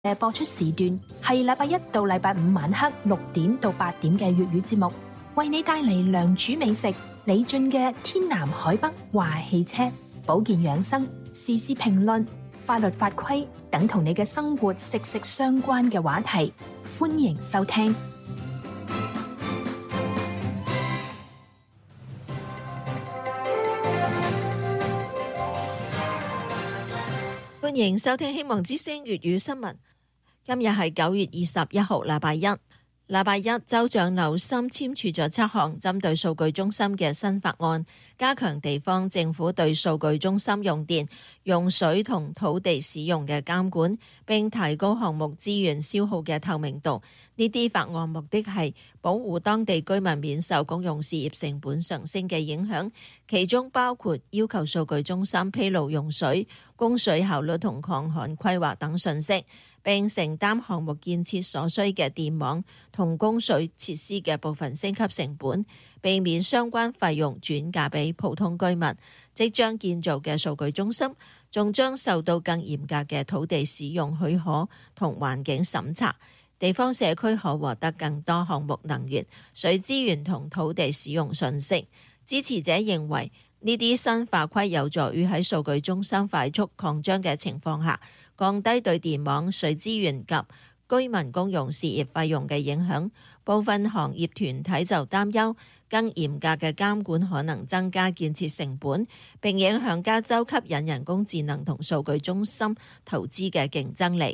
播出時段係禮拜一到禮拜五晚黑6點到8點嘅粵語節目，為你帶嚟良煮美食、李俊嘅天南海北話汽車、保健養生、時事評論、法律法規等同你嘅生活息息相關嘅話題，歡迎收聽。 歡迎收聽希望之聲粵語新聞。今日係9月21號，禮拜一。禮拜一，州長紐森簽署咗7項針對數據中心嘅新法案，加強地方政府對數據中心用電、用水同土地使用嘅監管，並提高項目資源消耗嘅透明度。呢啲法案目的係保護當地居民免受公用事業成本上升嘅影響，其中包括要求數據中心披露用水、供水效率同抗旱規劃等信息，並承擔項目建設所需嘅電網同供水設施嘅部分升級成本，避免相關費用轉嫁俾普通居民。即將建造嘅數據中心仲將受到更嚴格嘅土地使用許可同環境審查，地方社區可獲得更多項目能源、水資源同土地使用信息。支持者認為呢啲新法規有助於喺數據中心快速擴張嘅情況下，降低對電網、水資源及居民公用事業費用嘅影響。部分行業團體就擔憂更嚴格嘅監管可能增加建設成本，並影響加州吸引人工智能同數據中心投資嘅競爭力。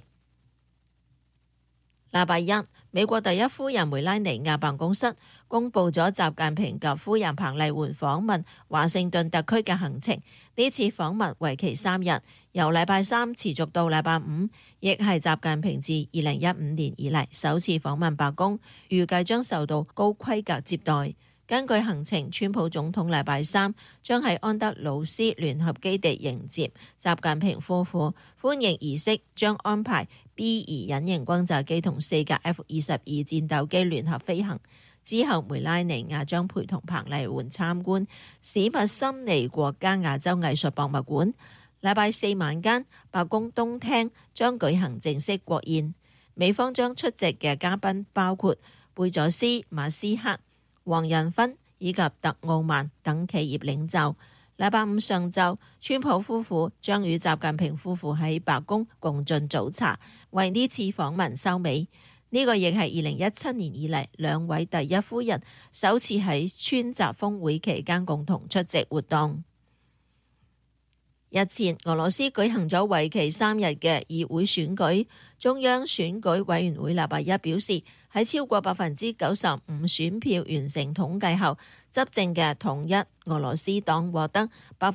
禮拜一，美國第一夫人梅拉尼亞辦公室公布咗習近平及夫人彭麗媛訪問華盛頓特區嘅行程。呢次訪問為期3日，由禮拜三持續到禮拜五，亦係習近平自2015年以嚟首次訪問白宮，預計將受到高規格接待。根據行程，川普總統禮拜三將喺安德魯斯聯合基地迎接習近平夫婦，歡迎儀式將安排 B-2隱形轟炸機同4架 F-22戰鬥機聯合飛行。之後，梅拉尼亞將陪同彭麗媛參觀史密森尼國家亞洲藝術博物館。禮拜四晚間，白宮東廳將舉行正式國宴，美方將出席嘅嘉賓包括貝佐斯、馬斯克、黃仁勳以及特奧曼等企業領袖。禮拜五上晝，川普夫婦將與習近平夫婦喺白宮共進早茶，為呢次訪問收尾。呢個亦係2017年以嚟兩位第一夫人首次喺川習峰會期間共同出席活動。日前，俄羅斯舉行咗為期3日嘅議會選舉，中央選舉委員會禮拜一表示，喺超過95%選票完成統計後，執政嘅統一俄羅斯黨獲得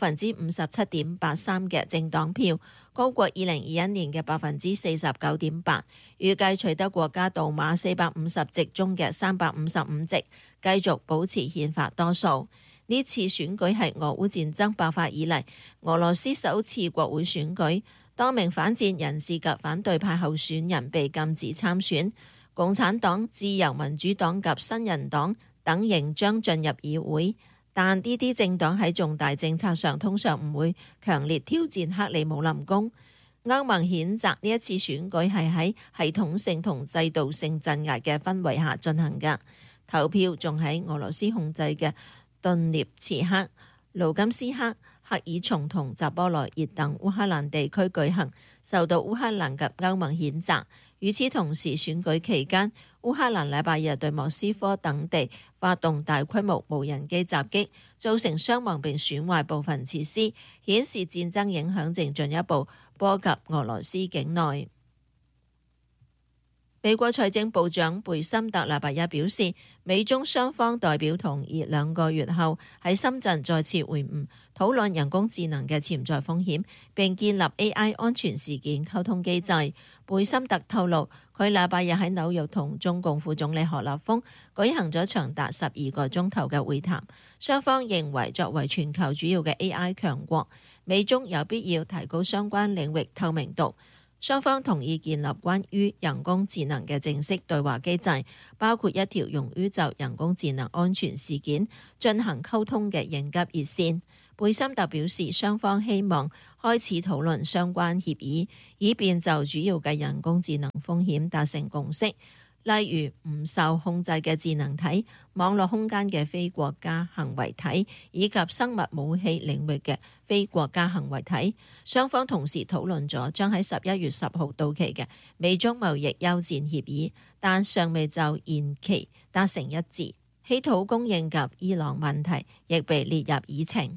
57.83%嘅政黨票，高過2021年嘅49.8%，預計取得國家杜馬450席中嘅355席，繼續保持憲法多數。呢次選舉係俄烏戰爭爆發以嚟俄羅斯首次國會選舉，多名反戰人士及反對派候選人被禁止參選，共產黨、自由民主黨及新人黨等仍將進入議會，但呢啲政黨喺重大政策上通常唔會強烈挑戰克里姆林宮。歐盟譴責呢一次選舉係喺系統性同制度性鎮壓嘅氛圍下進行嘅，投票仲喺俄羅斯控制嘅頓涅茨克、盧甘斯克、赫爾松同扎波羅熱等烏克蘭地區舉行，受到烏克蘭及歐盟譴責。與此同時，選舉期間，烏克蘭禮拜日對莫斯科等地發動大規模無人機襲擊，造成傷亡並損壞部分設施，顯示戰爭影響正進一步波及俄羅斯境內。美國財政部長貝森特禮拜一表示，美中雙方代表同意2個月後喺深圳再次會晤，討論人工智能嘅潛在風險，並建立 AI 安全事件溝通機制。貝森特透露，佢禮拜日喺紐約同中共副總理何立峰舉行咗長達12個鐘頭嘅會談，雙方認為作為全球主要嘅 AI 強國，美中有必要提高相關領域透明度。雙方同意建立關於人工智能嘅正式對話機制，包括一條用於就人工智能安全事件進行溝通嘅應急熱線。貝森特表示，雙方希望開始討論相關協議，以便就主要嘅人工智能風險達成共識，例如唔受控制嘅智能體、網絡空間嘅非國家行為體以及生物武器領域嘅非國家行為體。雙方同時討論咗將喺11月10號到期嘅美中貿易休戰協議，但尚未就延期達成一致。稀土供應及伊朗問題亦被列入議程。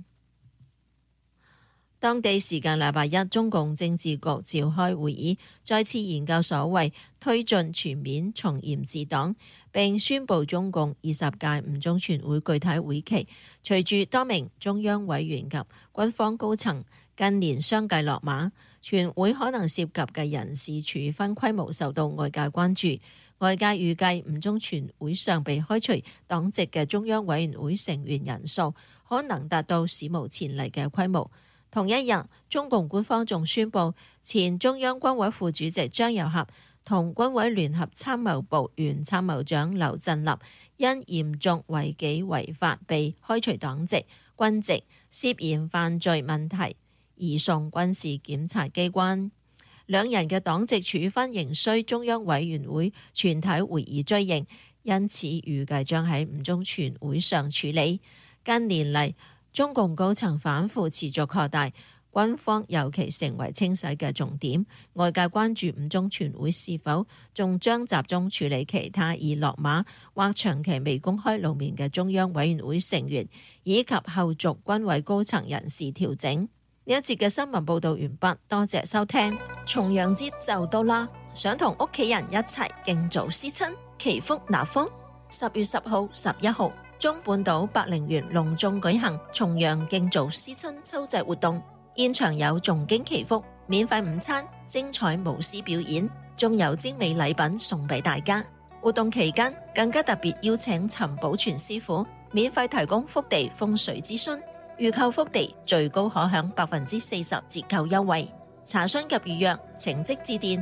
當地時間禮拜一，中共政治局召開會議，再次研究所謂推進全面從嚴治黨，並宣布中共20屆五中全會具體會期。隨住多名中央委員及軍方高層近年相繼落馬，全會可能涉及嘅人事處分規模受到外界關注。外界預計五中全會上被開除黨籍嘅中央委員會成員人數可能達到史無前例嘅規模。同一日，中共官方仲宣布，前中央軍委副主席張又俠同軍委聯合參謀部原參謀長劉振立因嚴重違紀違法被開除黨籍、軍籍，涉嫌犯罪問題移送軍事檢察機關。兩人嘅黨籍處分仍需中央委員會全體會議追認，因此預計將喺五中全會上處理。近年嚟，中共高層反腐持續擴大，軍方尤其成為清洗嘅重點。外界關注五中全會是否仲將集中處理其他已落馬或長期未公開露面嘅中央委員會成員，以及後續軍委高層人事調整。呢一節嘅新聞報道完畢，多謝收聽。重陽節就到啦，想同屋企人一齊敬祖思親，祈福納福。10月10號、11號。中半島百靈園隆重舉行重陽敬祖思親秋祭活動，現場有誦經祈福、免費午餐、精彩舞獅表演，仲有精美禮品送俾大家。活動期間更加特別邀請陳寶全師傅免費提供福地風水諮詢，預購福地最高可享40%折扣優惠。查詢及預約請即致電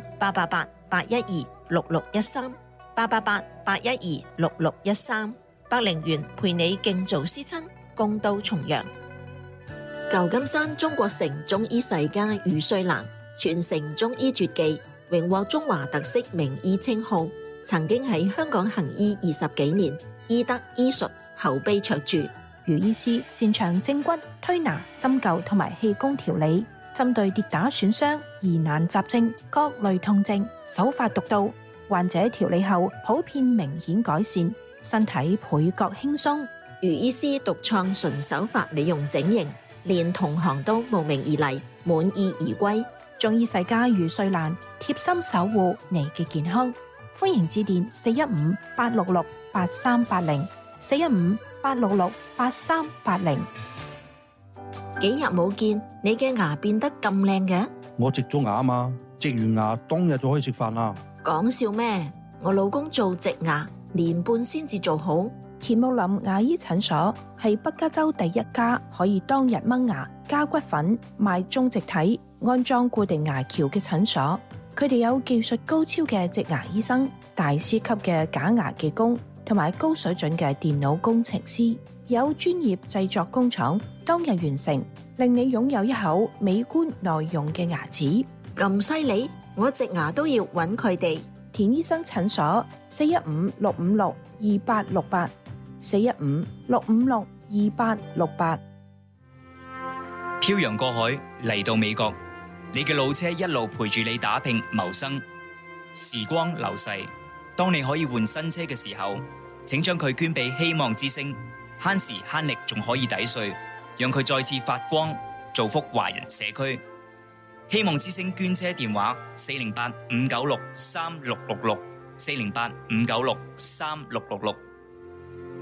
888-812-6613，888-812-6613。百靈園陪你敬祖思親，共度重陽。舊金山中國城中醫世家余瑞蘭傳承中醫絕技，榮獲中華特色名醫稱號，曾經喺香港行醫20幾年，醫德醫術口碑卓著。 余醫師擅長正骨、推拿、針灸同埋氣功調理，針對跌打損傷、疑難雜症、各類痛症，手法獨到，患者調理後普遍明顯改善，身體倍覺輕鬆。 余醫師獨創純手法美容整形，連同行都慕名而嚟，滿意而歸。 中醫世家余瑞蘭貼心守護你嘅健康，歡迎致電415-866-8380 415-866-8380。 幾日冇見，你嘅牙變得咁靚嘅？ 我植咗牙啊嘛，植完牙當日就可以食飯啦。 講笑咩？我老公做植牙年半先至做好。 田木林牙醫診所係北加州第一家可以當日掹牙、加骨粉、賣中植體、安裝固定牙橋嘅診所。佢哋有技術高超嘅植牙醫生、大師級嘅假牙技工，同埋高水準嘅電腦工程師，有專業製作工廠，當日完成，令你擁有一口美觀耐用嘅牙齒。 咁犀利，我植牙都要揾佢哋。 田醫生診所415-656-2868 415-656-2868。 漂洋過海嚟到美國，你嘅老車一路陪住你打拼謀生。時光流逝，當你可以換新車嘅時候，請將佢捐俾希望之星，慳時慳力仲可以抵稅，讓佢再次發光，造福華人社區。希望之星捐車電話408-596-3666 408-596-3666。